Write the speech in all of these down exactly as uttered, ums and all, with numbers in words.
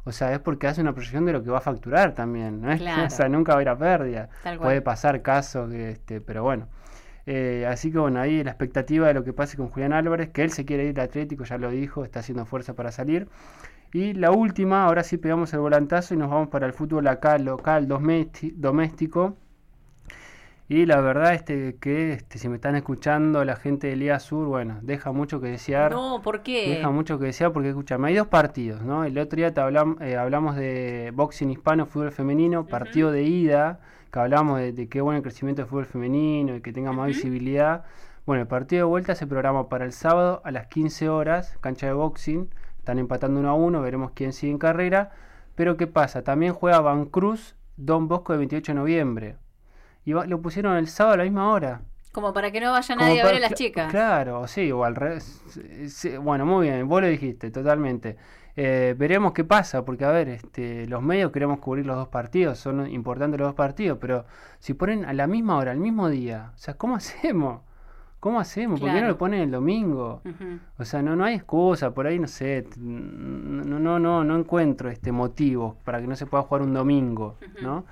o sea, es porque hace una proyección de lo que va a facturar también, ¿no? Claro. O sea, nunca va a ir a pérdida. Tal cual. Puede pasar casos, que, este, pero bueno. Eh, así que bueno, ahí la expectativa de lo que pase con Julián Álvarez, que él se quiere ir al Atlético, ya lo dijo, está haciendo fuerza para salir. Y la última, ahora sí pegamos el volantazo y nos vamos para el fútbol acá, local, domesti- doméstico. Y la verdad este que este, si me están escuchando la gente de Liga Sur, bueno, deja mucho que desear. No, ¿por qué? Deja mucho que desear porque, escúchame, hay dos partidos, ¿no? El otro día te hablam, eh, hablamos de boxing hispano, fútbol femenino, partido Uh-huh. de ida, que hablamos de, de qué bueno el crecimiento del fútbol femenino y que tenga más Uh-huh. visibilidad. Bueno, el partido de vuelta se programa para el sábado a las quince horas, cancha de boxing, están empatando uno a uno, veremos quién sigue en carrera. Pero ¿qué pasa? También juega Van Cruz, Don Bosco, el veintiocho de noviembre. Y va, lo pusieron el sábado a la misma hora. Como para que no vaya Como nadie a para- ver a las cl- chicas. Claro, sí, o al revés. Sí, bueno, muy bien, vos lo dijiste, totalmente. Eh, veremos qué pasa, porque a ver, este, los medios queremos cubrir los dos partidos, son importantes los dos partidos, pero si ponen a la misma hora, al mismo día, o sea, ¿cómo hacemos? ¿Cómo hacemos? ¿Por qué no Claro. lo ponen el domingo? Ujú. O sea, no, no hay excusa, por ahí no sé, t- no, no, no, no encuentro este motivo para que no se pueda jugar un domingo, Ujú. ¿no?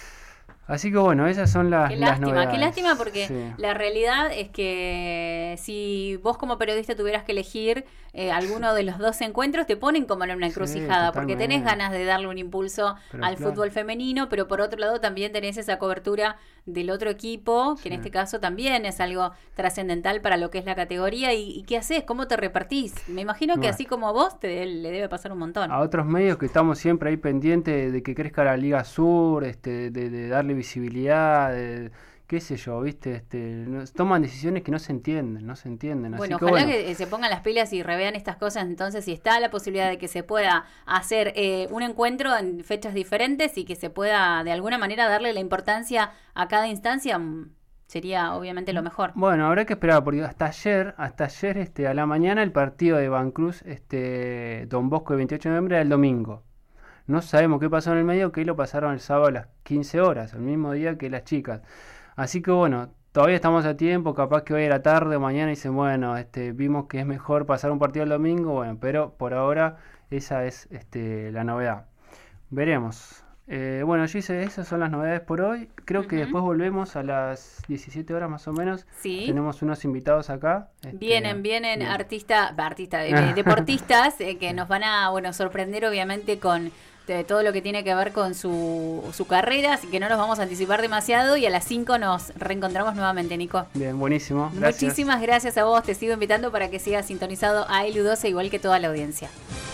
Así que bueno, esas son las, Qué las lástima, novedades. qué lástima porque Sí. la realidad es que si vos como periodista tuvieras que elegir eh, alguno de los dos encuentros, te ponen como en una Sí, encrucijada, porque tenés totalmente. ganas de darle un impulso Pero al claro. fútbol femenino, pero por otro lado también tenés esa cobertura del otro equipo, que en Sí. este caso también es algo trascendental para lo que es la categoría. ¿Y, y qué haces? ¿Cómo te repartís? Me imagino que Bueno. así como vos, te le debe pasar un montón. A otros medios que estamos siempre ahí pendientes de, de que crezca la Liga Sur, este, de, de darle visibilidad, de, qué sé yo, viste, este, no- toman decisiones que no se entienden, no se entienden. Bueno, Así que ojalá bueno, que eh, se pongan las pilas y revean estas cosas. Entonces, si está la posibilidad de que se pueda hacer eh, un encuentro en fechas diferentes y que se pueda de alguna manera darle la importancia a cada instancia, mm, sería obviamente lo mejor. bueno, habrá que esperar, porque hasta ayer, hasta ayer, este, a la mañana el partido de Van Cruz, este, Don Bosco el veintiocho de noviembre era el domingo. No sabemos qué pasó en el medio, que lo pasaron el sábado a las quince horas, el mismo día que las chicas. Así que bueno, todavía estamos a tiempo, capaz que hoy a la tarde o mañana dicen, bueno, este, vimos que es mejor pasar un partido el domingo, bueno, pero por ahora esa es este, la novedad. Veremos. Eh, bueno, Gise, esas son las novedades por hoy. Creo que Ujú. después volvemos a las diecisiete horas más o menos. Sí. Tenemos unos invitados acá. este, Vienen, vienen bien. artistas, artistas, eh, deportistas eh, que nos van a, bueno, sorprender obviamente con de todo lo que tiene que ver con su, su carrera, así que no nos vamos a anticipar demasiado y a las cinco nos reencontramos nuevamente, Nico. Bien, buenísimo. Gracias. Muchísimas gracias a vos, te sigo invitando para que sigas sintonizado a Elu doce igual que toda la audiencia.